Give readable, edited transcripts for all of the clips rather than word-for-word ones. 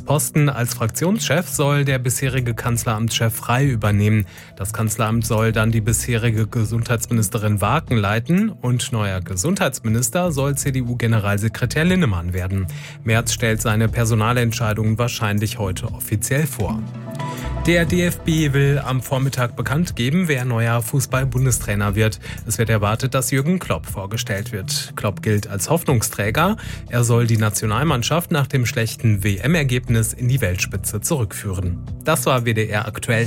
Posten als Fraktionschef soll der bisherige Kanzleramtschef Frey übernehmen. Das Kanzleramt soll dann die bisherige Gesundheitsministerin Waaken leiten und neuer Gesundheitsminister soll CDU-Generalsekretär Linnemann werden. Merz stellt seine Personalentscheidungen wahrscheinlich heute offiziell vor. Der DFB will am Vormittag bekannt geben, wer neuer Fußball-Bundestrainer wird. Es wird erwartet, dass Jürgen Klopp vorgestellt wird. Klopp gilt als Hoffnungsträger. Er soll die Nationalmannschaft nach dem schlechten WM-Ergebnis in die Weltspitze zurückführen. Das war WDR aktuell.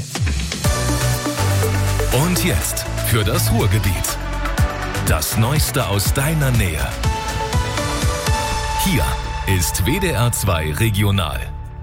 Und jetzt für das Ruhrgebiet. Das Neueste aus deiner Nähe. Hier ist WDR 2 Regional.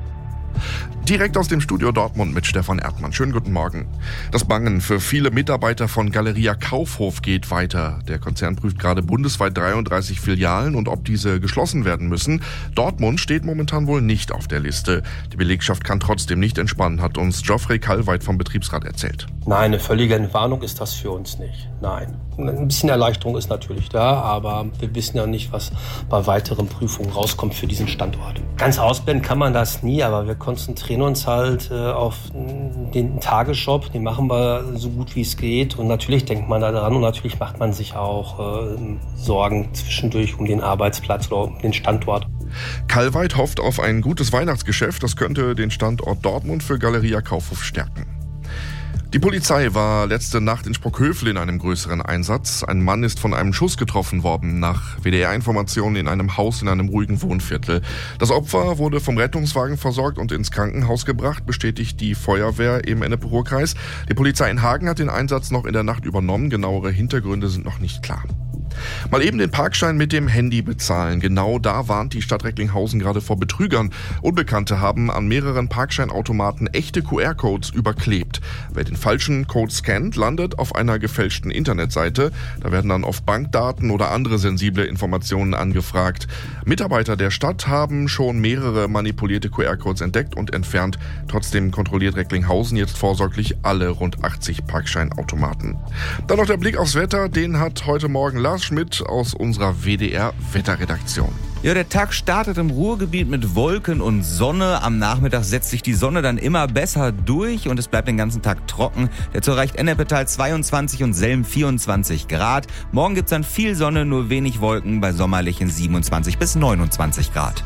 Direkt aus dem Studio Dortmund mit Stefan Erdmann. Schönen guten Morgen. Das Bangen für viele Mitarbeiter von Galeria Kaufhof geht weiter. Der Konzern prüft gerade bundesweit 33 Filialen und ob diese geschlossen werden müssen. Dortmund steht momentan wohl nicht auf der Liste. Die Belegschaft kann trotzdem nicht entspannen, hat uns Geoffrey Kallweit vom Betriebsrat erzählt. Nein, eine völlige Entwarnung ist das für uns nicht. Nein. Ein bisschen Erleichterung ist natürlich da, aber wir wissen ja nicht, was bei weiteren Prüfungen rauskommt für diesen Standort. Ganz ausblenden kann man das nie, aber wir konzentrieren uns halt auf den Tagesjob. Den machen wir so gut wie es geht und natürlich denkt man da dran und natürlich macht man sich auch Sorgen zwischendurch um den Arbeitsplatz oder um den Standort. Kallweit hofft auf ein gutes Weihnachtsgeschäft. Das könnte den Standort Dortmund für Galeria Kaufhof stärken. Die Polizei war letzte Nacht in Sprockhövel in einem größeren Einsatz. Ein Mann ist von einem Schuss getroffen worden, nach WDR-Informationen in einem Haus in einem ruhigen Wohnviertel. Das Opfer wurde vom Rettungswagen versorgt und ins Krankenhaus gebracht, bestätigt die Feuerwehr im Ennepe-Ruhr-Kreis. Die Polizei in Hagen hat den Einsatz noch in der Nacht übernommen. Genauere Hintergründe sind noch nicht klar. Mal eben den Parkschein mit dem Handy bezahlen. Genau da warnt die Stadt Recklinghausen gerade vor Betrügern. Unbekannte haben an mehreren Parkscheinautomaten echte QR-Codes überklebt. Wer den falschen Code scannt, landet auf einer gefälschten Internetseite. Da werden dann oft Bankdaten oder andere sensible Informationen angefragt. Mitarbeiter der Stadt haben schon mehrere manipulierte QR-Codes entdeckt und entfernt. Trotzdem kontrolliert Recklinghausen jetzt vorsorglich alle rund 80 Parkscheinautomaten. Dann noch der Blick aufs Wetter. Den hat heute Morgen Lars Schmidt aus unserer WDR-Wetterredaktion. Ja, der Tag startet im Ruhrgebiet mit Wolken und Sonne. Am Nachmittag setzt sich die Sonne dann immer besser durch und es bleibt den ganzen Tag trocken. Dazu erreicht Ennepetal 22 und Selm 24 Grad. Morgen gibt's dann viel Sonne, nur wenig Wolken bei sommerlichen 27 bis 29 Grad.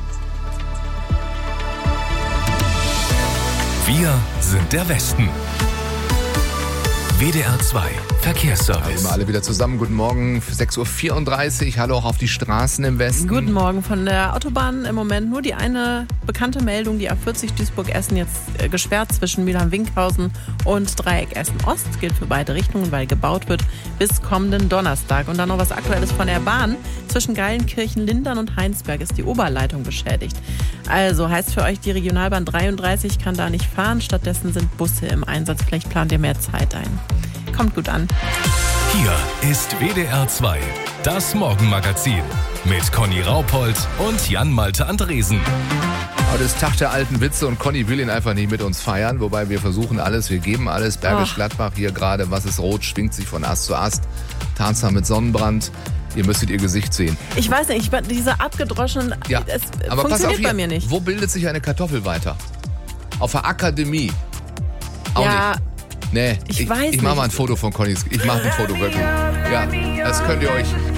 Wir sind der Westen. WDR 2 Verkehrsservice. Sind wir alle wieder zusammen. Guten Morgen, 6.34 Uhr. Hallo auch auf die Straßen im Westen. Guten Morgen. Von der Autobahn im Moment nur die eine bekannte Meldung, die A40 Duisburg-Essen jetzt gesperrt zwischen Mülheim-Winkhausen und Dreieck Essen-Ost. Gilt für beide Richtungen, weil gebaut wird bis kommenden Donnerstag. Und dann noch was Aktuelles von der Bahn. Zwischen Geilenkirchen, Lindern und Heinsberg ist die Oberleitung beschädigt. Also heißt für euch, die Regionalbahn 33 kann da nicht fahren. Stattdessen sind Busse im Einsatz. Vielleicht plant ihr mehr Zeit ein. Kommt gut an. Hier ist WDR 2, das Morgenmagazin mit Conny Raupold und Jan-Malte Andresen. Heute ist Tag der alten Witze und Conny will ihn einfach nicht mit uns feiern, wobei wir versuchen alles, wir geben alles. Bergisch Gladbach hier gerade, was ist rot, schwingt sich von Ast zu Ast. Tarzan mit Sonnenbrand. Ihr müsstet ihr Gesicht sehen. Ich weiß nicht, diese abgedroschenen, ja, es aber funktioniert pass auf hier, bei mir nicht. Wo bildet sich eine Kartoffel weiter? Auf der Akademie. Auch ja, nicht. Nee, ich weiß ich mache nicht. mal ein Foto von Connys. Ich mache ein Foto wirklich. Ja, das könnt ihr euch